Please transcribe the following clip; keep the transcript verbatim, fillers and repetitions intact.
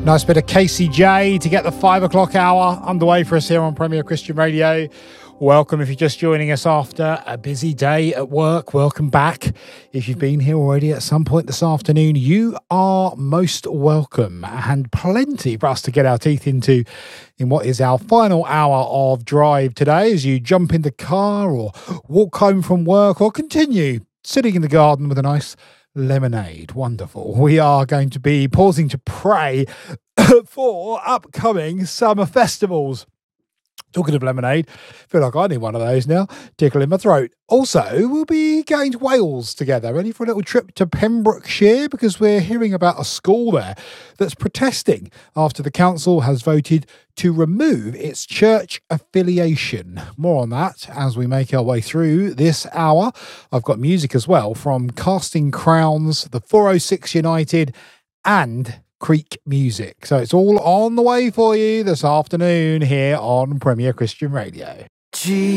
Nice bit of K C J to get the five o'clock hour underway for us here on Premier Christian Radio. Welcome if you're just joining us after a busy day at work. Welcome back. If you've been here already at some point this afternoon, you are most welcome, and plenty for us to get our teeth into in what is our final hour of drive today as you jump in the car or walk home from work or continue sitting in the garden with a nice lemonade. Wonderful. We are going to be pausing to pray for upcoming summer festivals. Talking of lemonade, I feel like I need one of those now. Tickle in my throat. Also, we'll be going to Wales together, ready for a little trip to Pembrokeshire, because we're hearing about a school there that's protesting after the council has voted to remove its church affiliation. More on that as we make our way through this hour. I've got music as well from Casting Crowns, the four oh six United, and Creek Music. So it's all on the way for you this afternoon here on Premier Christian Radio. Gee.